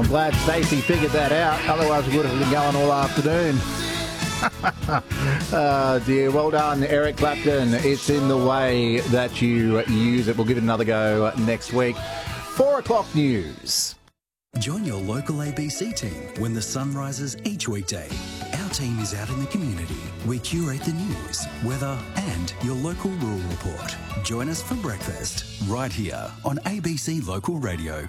I'm glad Stacey figured that out. Otherwise, we would have been going all afternoon. Dear, well done, Eric Clapton. It's in the way that you use it. We'll give it another go next week. 4 o'clock news. Join your local ABC team when the sun rises each weekday. Our team is out in the community. We curate the news, weather and your local rural report. Join us for breakfast right here on ABC Local Radio.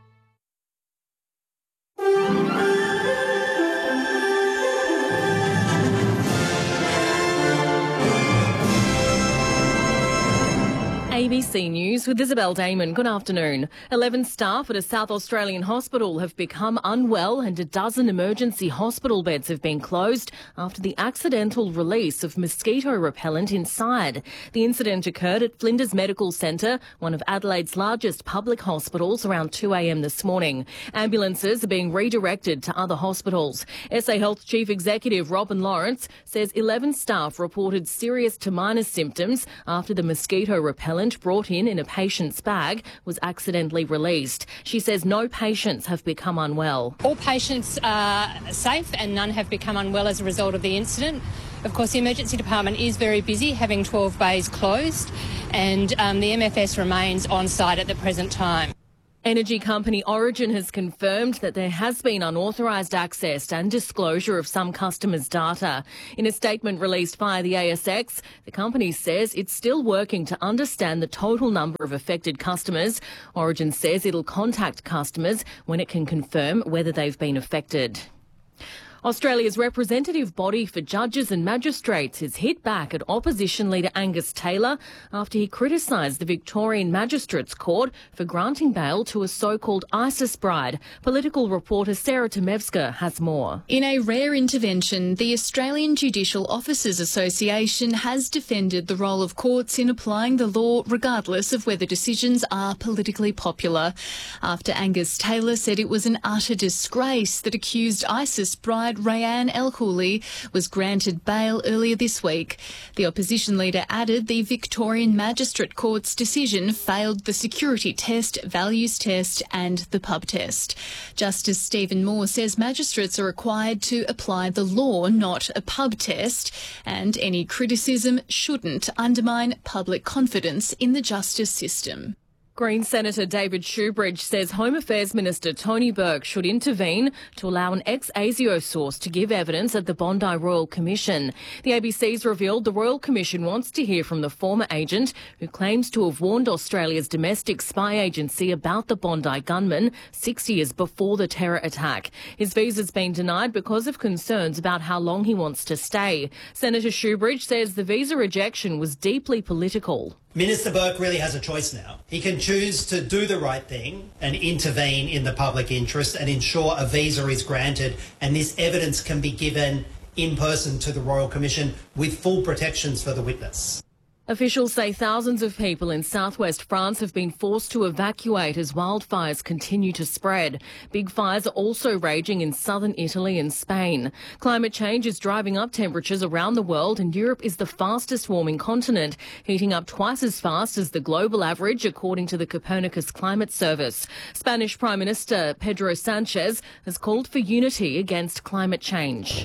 ABC News with Isabel Damon. Good afternoon. 11 staff at a South Australian hospital have become unwell and a dozen emergency hospital beds have been closed after the accidental release of mosquito repellent inside. The incident occurred at Flinders Medical Centre, one of Adelaide's largest public hospitals, around 2 a.m. this morning. Ambulances are being redirected to other hospitals. SA Health Chief Executive Robin Lawrence says 11 staff reported serious to minor symptoms after the mosquito repellent brought in a patient's bag was accidentally released. She says no patients have become unwell. All patients are safe and none have become unwell as a result of the incident. Of course, the emergency department is very busy, having 12 bays closed, and the MFS remains on site at the present time. Energy company Origin has confirmed that there has been unauthorised access and disclosure of some customers' data. In a statement released via the ASX, the company says it's still working to understand the total number of affected customers. Origin says it'll contact customers when it can confirm whether they've been affected. Australia's representative body for judges and magistrates has hit back at opposition leader Angus Taylor after he criticised the Victorian Magistrates Court for granting bail to a so-called ISIS bride. Political reporter Sarah Tomevska has more. In a rare intervention, the Australian Judicial Officers Association has defended the role of courts in applying the law regardless of whether decisions are politically popular. After Angus Taylor said it was an utter disgrace that accused ISIS bride Rayan El-Houli was granted bail earlier this week. The opposition leader added the Victorian Magistrate Court's decision failed the security test, values test and the pub test. Justice Stephen Moore says magistrates are required to apply the law, not a pub test, and any criticism shouldn't undermine public confidence in the justice system. Green Senator David Shoebridge says Home Affairs Minister Tony Burke should intervene to allow an ex-ASIO source to give evidence at the Bondi Royal Commission. The ABC's revealed the Royal Commission wants to hear from the former agent who claims to have warned Australia's domestic spy agency about the Bondi gunman 6 years before the terror attack. His visa's been denied because of concerns about how long he wants to stay. Senator Shoebridge says the visa rejection was deeply political. Minister Burke really has a choice now. He can choose to do the right thing and intervene in the public interest and ensure a visa is granted and this evidence can be given in person to the Royal Commission with full protections for the witness. Officials say thousands of people in southwest France have been forced to evacuate as wildfires continue to spread. Big fires are also raging in southern Italy and Spain. Climate change is driving up temperatures around the world, and Europe is the fastest warming continent, heating up twice as fast as the global average, according to the Copernicus Climate Service. Spanish Prime Minister Pedro Sanchez has called for unity against climate change.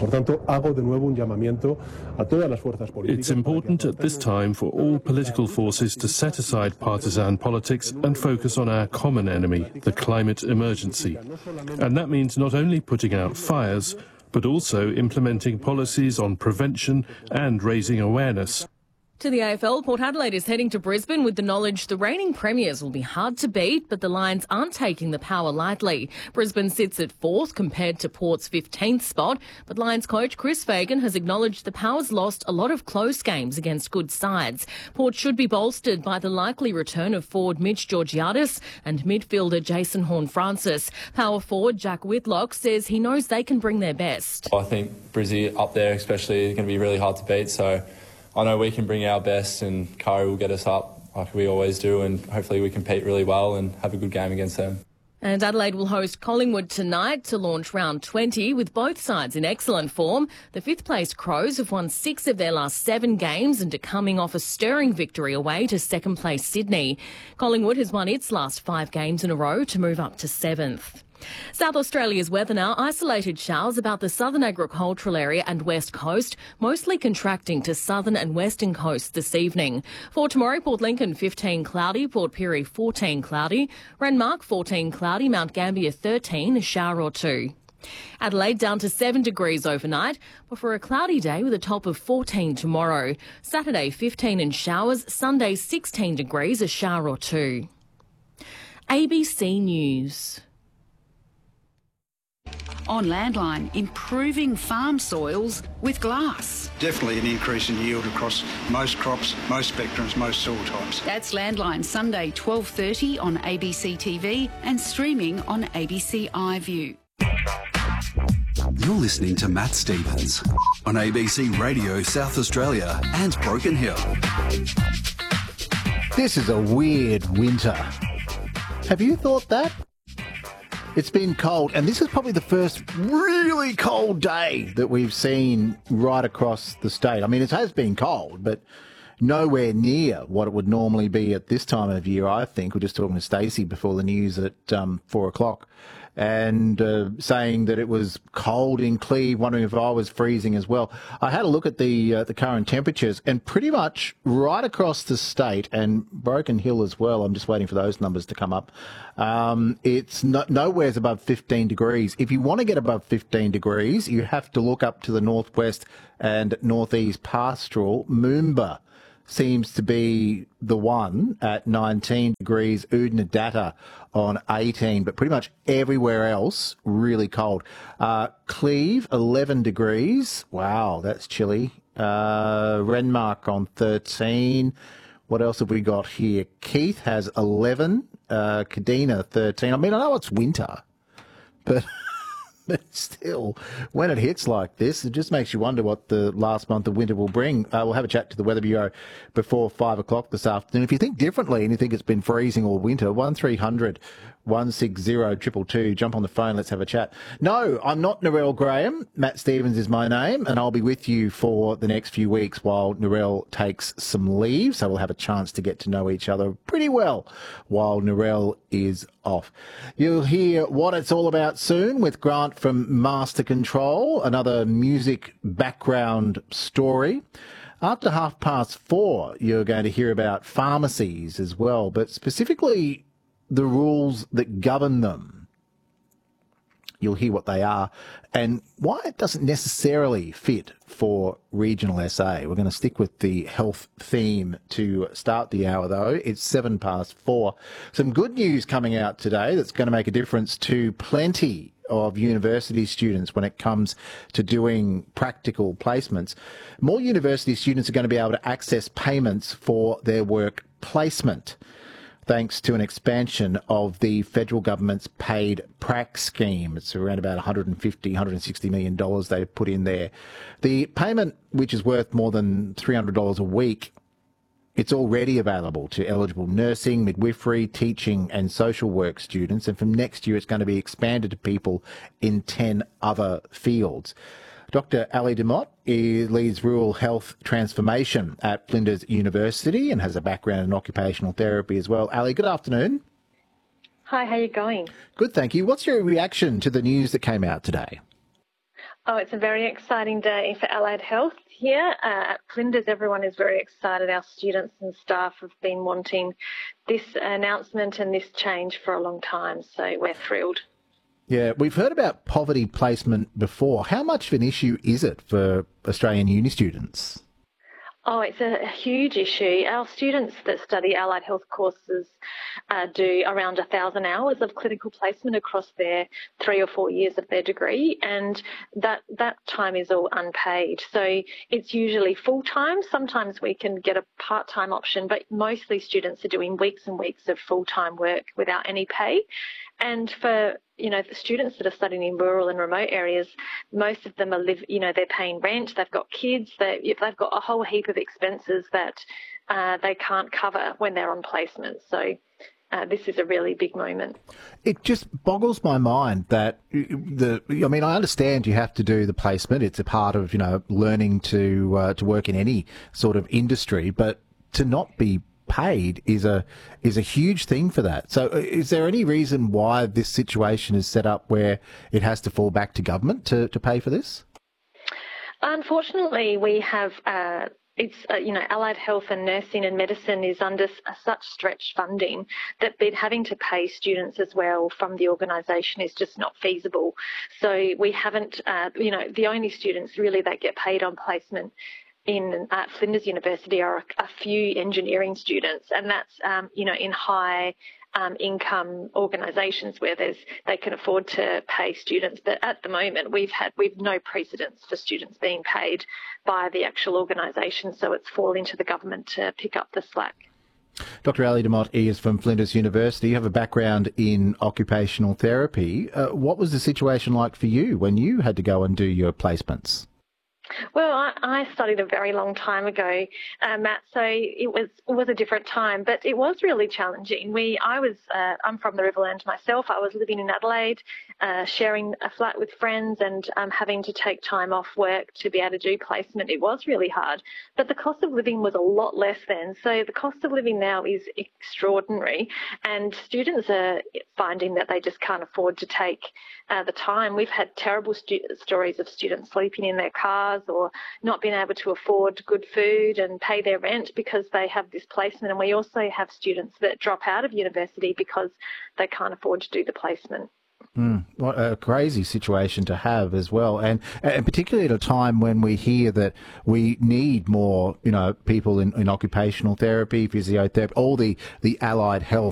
It's important at this time for all political forces to set aside partisan politics and focus on our common enemy, the climate emergency. And that means not only putting out fires, but also implementing policies on prevention and raising awareness. To the AFL, Port Adelaide is heading to Brisbane with the knowledge the reigning premiers will be hard to beat, but the Lions aren't taking the power lightly. Brisbane sits at 4th compared to Port's 15th spot, but Lions coach Chris Fagan has acknowledged the Powers lost a lot of close games against good sides. Port should be bolstered by the likely return of forward Mitch Georgiadis and midfielder Jason Horne-Francis. Power forward Jack Whitlock says he knows they can bring their best. I think Brizzy up there especially is going to be really hard to beat, so I know we can bring our best and Kari will get us up like we always do, and hopefully we compete really well and have a good game against them. And Adelaide will host Collingwood tonight to launch round 20 with both sides in excellent form. The 5th place Crows have won 6 of their last 7 games and are coming off a stirring victory away to 2nd place Sydney. Collingwood has won its last 5 games in a row to move up to 7th. South Australia's weather now. Isolated showers about the southern agricultural area and west coast, mostly contracting to southern and western coasts this evening. For tomorrow, Port Lincoln 15 cloudy, Port Pirie 14 cloudy, Renmark 14 cloudy, Mount Gambier 13, a shower or two. Adelaide down to 7 degrees overnight, but for a cloudy day with a top of 14 tomorrow. Saturday 15 and showers, Sunday 16 degrees, a shower or two. ABC News. On Landline, improving farm soils with glass. Definitely an increase in yield across most crops, most spectrums, most soil types. That's Landline, Sunday 12:30 on ABC TV and streaming on ABC iView. You're listening to Matt Stevens on ABC Radio South Australia and Broken Hill. This is a weird winter. Have you thought that? It's been cold, and this is probably the first really cold day that we've seen right across the state. I mean, it has been cold, but nowhere near what it would normally be at this time of year, I think. We're just talking to Stacey before the news at 4 o'clock, and saying that it was cold in Cleve, wondering if I was freezing as well. I had a look at the current temperatures, and pretty much right across the state and Broken Hill as well. I'm just waiting for those numbers to come up. It's nowhere's above 15 degrees. If you want to get above 15 degrees, you have to look up to the northwest and northeast pastoral. Moomba seems to be the one at 19 degrees, Oodnadatta on 18, but pretty much everywhere else really cold. Cleve, 11 degrees. Wow, that's chilly. Renmark on 13. What else have we got here? Keith has 11. Kadina, 13. I mean, I know it's winter, but still, when it hits like this, it just makes you wonder what the last month of winter will bring. We'll have a chat to the Weather Bureau before 5 o'clock this afternoon. If you think differently and you think it's been freezing all winter, 1300 160 222. Jump on the phone. Let's have a chat. No, I'm not Narelle Graham. Matt Stevens is my name, and I'll be with you for the next few weeks while Narelle takes some leave. So we'll have a chance to get to know each other pretty well while Narelle is off. You'll hear what it's all about soon with Grant from Master Control, another music background story. After 4:30, you're going to hear about pharmacies as well, but specifically the rules that govern them. You'll hear what they are and why it doesn't necessarily fit for regional SA. We're going to stick with the health theme to start the hour, though. It's 4:07. Some good news coming out today that's going to make a difference to plenty of university students when it comes to doing practical placements. More university students are going to be able to access payments for their work placement, thanks to an expansion of the federal government's paid prac scheme. It's around about $160 million they've put in there. The payment, which is worth more than $300 a week, it's already available to eligible nursing, midwifery, teaching and social work students. And from next year, it's going to be expanded to people in 10 other fields. Dr. Ali Demotte leads rural health transformation at Flinders University and has a background in occupational therapy as well. Ali, good afternoon. Hi, how are you going? Good, thank you. What's your reaction to the news that came out today? Oh, it's a very exciting day for allied health here. At Flinders, everyone is very excited. Our students and staff have been wanting this announcement and this change for a long time, so we're thrilled. Yeah, we've heard about poverty placement before. How much of an issue is it for Australian uni students? Oh, it's a huge issue. Our students that study allied health courses do around 1,000 hours of clinical placement across their 3 or 4 years of their degree, and that time is all unpaid. So it's usually full-time. Sometimes we can get a part-time option, but mostly students are doing weeks and weeks of full-time work without any pay. And for the students that are studying in rural and remote areas, most of them are they're paying rent, they've got kids, they've got a whole heap of expenses that they can't cover when they're on placement. So this is a really big moment. It just boggles my mind that I understand you have to do the placement. It's a part of learning to work in any sort of industry, but to not be paid is a huge thing for that. So is there any reason why this situation is set up where it has to fall back to government to pay for this? Unfortunately, we have allied health and nursing and medicine is under such stretched funding that having to pay students as well from the organisation is just not feasible. So we haven't, the only students really that get paid on placement at Flinders University are a few engineering students, and that's, in high income organisations where they can afford to pay students. But at the moment, we've no precedence for students being paid by the actual organisation, so it's falling to the government to pick up the slack. Dr. Ali Demott is from Flinders University. You have a background in occupational therapy. What was the situation like for you when you had to go and do your placements? Well, I studied a very long time ago, Matt, so it was a different time, but it was really challenging. I'm from the Riverland myself. I was living in Adelaide, sharing a flat with friends and having to take time off work to be able to do placement. It was really hard, but the cost of living was a lot less then. So the cost of living now is extraordinary, and students are finding that they just can't afford to take the time. We've had terrible stories of students sleeping in their cars or not being able to afford good food and pay their rent because they have this placement. And we also have students that drop out of university because they can't afford to do the placement. What a crazy situation to have as well, and particularly at a time when we hear that we need more, people in occupational therapy, physiotherapy, all the allied health